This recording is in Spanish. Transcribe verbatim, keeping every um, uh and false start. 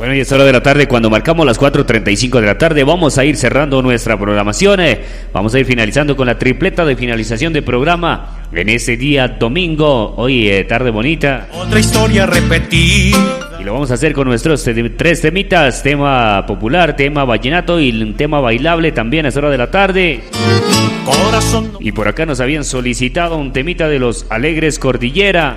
Bueno, y es hora de la tarde, cuando marcamos las cuatro treinta y cinco de la tarde, vamos a ir cerrando nuestra programación. Eh. Vamos a ir finalizando con la tripleta de finalización de programa en este día domingo. Hoy, eh, tarde bonita. Otra historia repetida. Y lo vamos a hacer con nuestros te- tres temitas: tema popular, tema vallenato y un tema bailable también a esa hora de la tarde. Corazón. Y por acá nos habían solicitado un temita de los Alegres Cordillera.